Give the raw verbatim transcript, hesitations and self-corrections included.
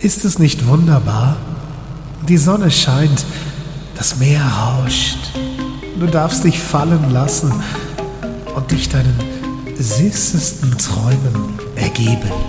Ist es nicht wunderbar? Die Sonne scheint, das Meer rauscht. Du darfst dich fallen lassen und dich deinen süßesten Träumen ergeben.